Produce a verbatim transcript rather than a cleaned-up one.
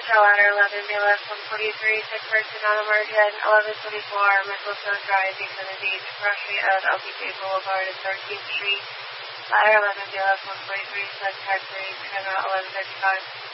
Ladder eleven, Bay Left one forty-three, sick person on emergent, eleven twenty-four, Michelson Drive, Yosemite Beach, Rush Street at L P J Boulevard and thirteenth Street. Ladder eleven, Bay Left one forty-three, sick taxi, turn out eleven thirty-five.